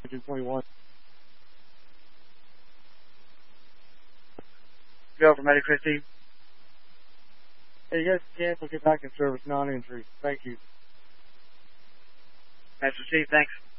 21. Go for Medicare, Steve. Hey, you guys cancel, get back in service, non-injury. Thank you. Master Steve, thanks.